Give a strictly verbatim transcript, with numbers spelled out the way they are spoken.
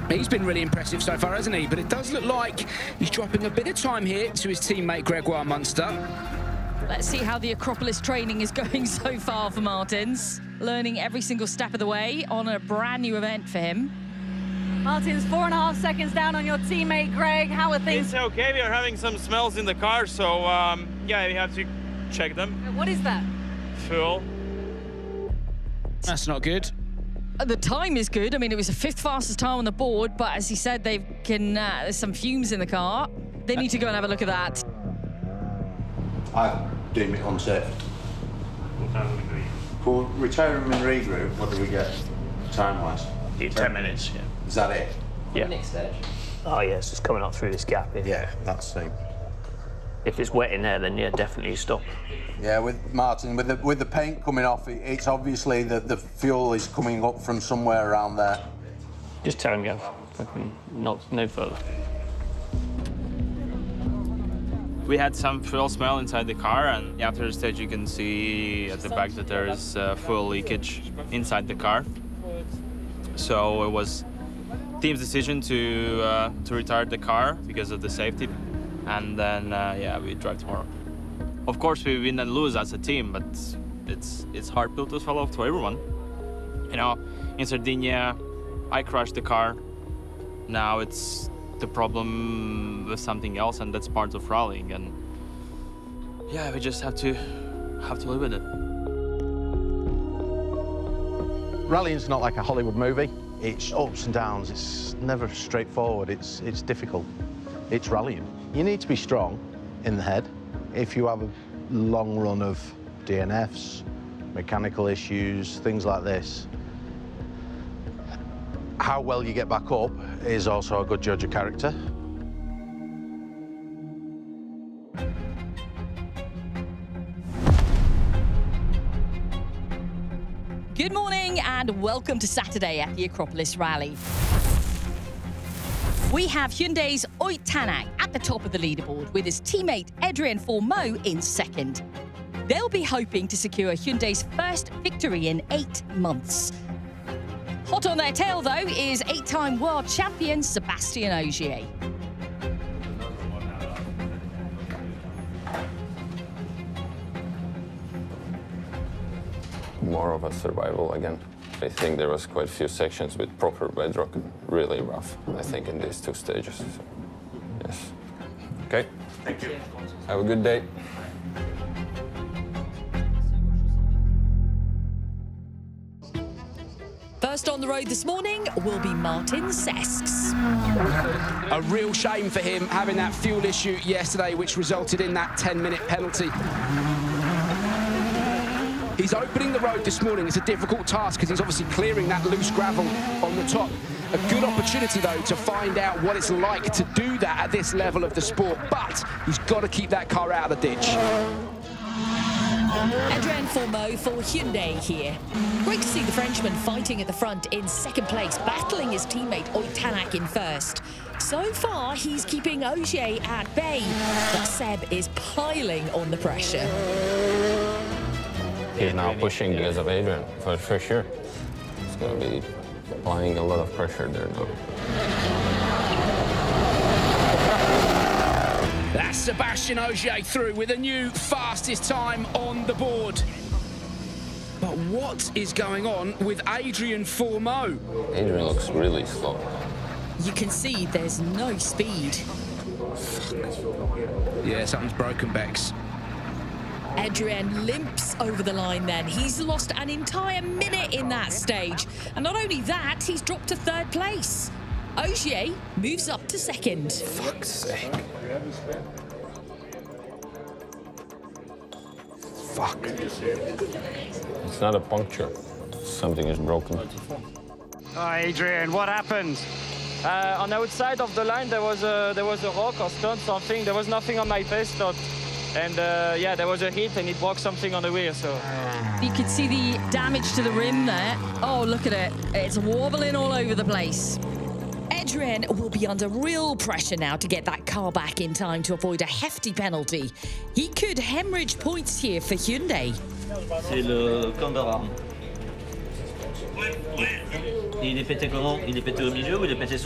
He's been really impressive so far, hasn't he? But it does look like he's dropping a bit of time here to his teammate Gregoire Munster. Let's see how the Acropolis training is going so far for Martins. Learning every single step of the way on a brand new event for him. Martins, four and a half seconds down on your teammate, Greg. How are things? It's okay. We are having some smells in the car, so um, yeah, we have to check them. What is that? Fuel. That's not good. The time is good. I mean, it was the fifth fastest time on the board, but as he said, they can. Uh, there's some fumes in the car. They need to go and have a look at that. I deem it unsafe. For retirement and regroup, what do we get time-wise? Yeah, ten minutes, yeah. Is that it? Yeah. Next stage. Oh, yeah, it's just coming up through this gap here. Yeah, that's the. If it's wet in there, then yeah, definitely stop. Yeah, with Martin, with the with the paint coming off, it, it's obviously that the fuel is coming up from somewhere around there. Just tell him go. Fucking not no further. We had some fuel smell inside the car, and after the stage, you can see at the back that there is uh, fuel leakage inside the car. So it was team's decision to uh, to retire the car because of the safety, and then uh, yeah, we drive tomorrow. Of course, we win and lose as a team, but it's it's hard pill to swallow to everyone. You know, in Sardinia, I crashed the car. Now it's the problem with something else, and that's part of rallying. And yeah, we just have to have to live with it. Rallying's not like a Hollywood movie. It's ups and downs. It's never straightforward. It's it's difficult. It's rallying. You need to be strong in the head. If you have a long run of D N Fs, mechanical issues, things like this, how well you get back up is also a good judge of character. Good morning and welcome to Saturday at the Acropolis Rally. We have Hyundai's Ott Tanak at the top of the leaderboard with his teammate Adrien Fourmaux in second. They'll be hoping to secure Hyundai's first victory in eight months. Hot on their tail, though, is eight-time world champion Sébastien Ogier. More of a survival again. I think there was quite a few sections with proper bedrock, really rough, I think, in these two stages. So, yes. Okay. Thank you. Have a good day. First on the road this morning will be Martin Cescs. A real shame for him having that fuel issue yesterday, which resulted in that ten-minute penalty. He's opening the road this morning. It's a difficult task because he's obviously clearing that loose gravel on the top. A good opportunity, though, to find out what it's like to do that at this level of the sport. But he's got to keep that car out of the ditch. Adrien Fourmaux for Hyundai here. Great to see the Frenchman fighting at the front in second place, battling his teammate Ott Tanak in first. So far, he's keeping Ogier at bay, but Seb is piling on the pressure. He's now pushing because of Adrien, for, for sure. He's going to be applying a lot of pressure there now. That's Sébastien Ogier through with a new fastest time on the board. But what is going on with Adrien Fourmaux? Adrien looks really slow. You can see there's no speed. Yeah, something's broken, Bex. Adrien limps over the line then. He's lost an entire minute in that stage. And not only that, he's dropped to third place. Ogier moves up to second. Fuck's sake. Fuck. It's not a puncture. Something is broken. Oh, Adrien, what happened? Uh, on the outside of the line, there was a there was a rock or stone, something. There was nothing on my face, not. And uh, yeah, there was a hit and it broke something on the wheel, so. You can see the damage to the rim there. Oh, look at it. It's wobbling all over the place. Adrien will be under real pressure now to get that car back in time to avoid a hefty penalty. He could hemorrhage points here for Hyundai. C'est le camber arm. Il est pété comment? Il est pété au milieu ou il est pété sur